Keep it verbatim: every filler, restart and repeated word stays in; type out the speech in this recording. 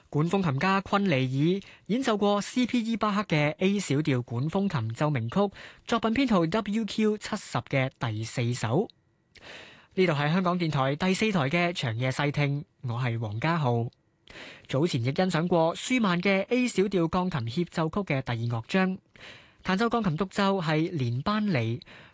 管風琴家昆尼爾演奏過 C P E 巴克嘅 A 小調管風琴奏鳴曲，作品編號 W Q 七十嘅第四首。呢度係香港電台第四台嘅長夜細聽，我係黃家浩。早前亦欣賞過舒曼嘅 A 小調鋼琴協奏曲嘅第二樂章，彈奏鋼琴獨奏係連班尼，